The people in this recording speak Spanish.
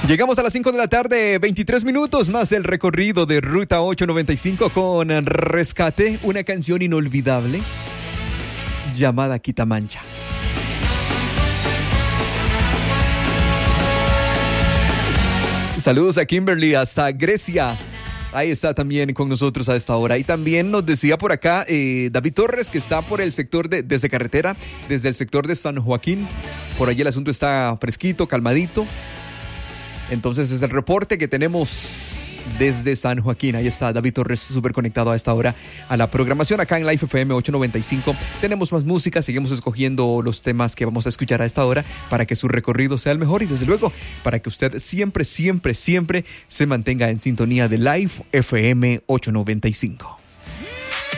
Llegamos a las 5 de la tarde, 23 minutos más el recorrido de Ruta 895 con Rescate, una canción inolvidable llamada Quitamancha. Saludos a Kimberly hasta Grecia. Ahí está también con nosotros a esta hora. Y también nos decía por acá David Torres, que está por el sector desde carretera, desde el sector de San Joaquín. Por allí el asunto está fresquito, calmadito. Entonces es el reporte que tenemos desde San Joaquín. Ahí está David Torres, súper conectado a esta hora a la programación acá en Life FM 895. Tenemos más música, seguimos escogiendo los temas que vamos a escuchar a esta hora para que su recorrido sea el mejor y desde luego para que usted siempre se mantenga en sintonía de Life FM 895.